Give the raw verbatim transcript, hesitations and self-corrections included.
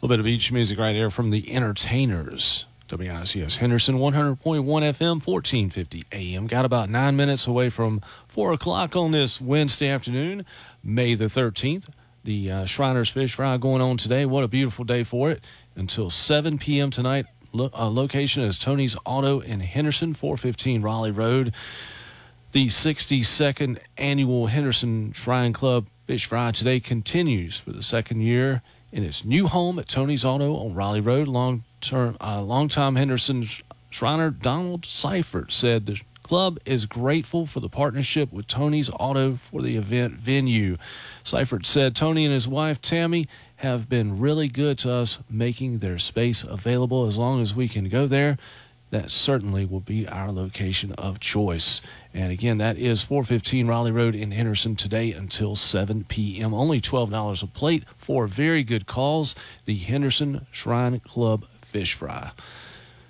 little bit of beach music right there from the Entertainers. W I C S Henderson, one hundred point one F M, fourteen fifty A M. Got about nine minutes away from four o'clock on this Wednesday afternoon, May the thirteenth. The uh, Shriners Fish Fry going on today. What a beautiful day for it. Until seven p.m. tonight. Lo- uh, location is Tony's Auto in Henderson, four fifteen Raleigh Road. The sixty-second annual Henderson Shrine Club Fish Fry today continues for the second year in its new home at Tony's Auto on Raleigh Road. Long-term, uh, longtime Henderson Shriner Donald Seifert said the club is grateful for the partnership with Tony's Auto for the event venue. Seifert said Tony and his wife Tammy have been really good to us, making their space available. As long as we can go there, that certainly will be our location of choice. And again, that is four fifteen Raleigh Road in Henderson today until seven p.m. Only twelve dollars a plate for very good calls. The Henderson Shrine Club Fish Fry.